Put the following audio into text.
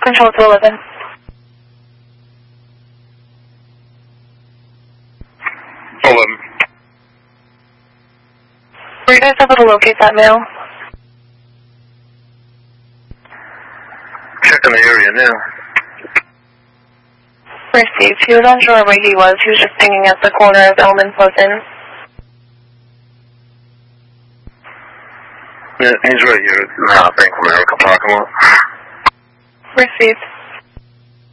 Control to 11. Were you guys able to locate that male? Checking the area now. Received. He was unsure where he was. He was just hanging at the corner of Elm and Pleasant. Yeah, he's right here. Nah, Bank of America parking lot. Received.